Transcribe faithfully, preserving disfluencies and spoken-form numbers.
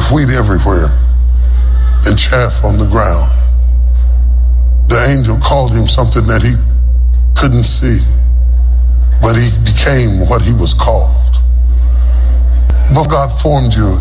wheat everywhere and chaff on the ground. The angel called him something that he couldn't see, but he became what he was called. But God formed you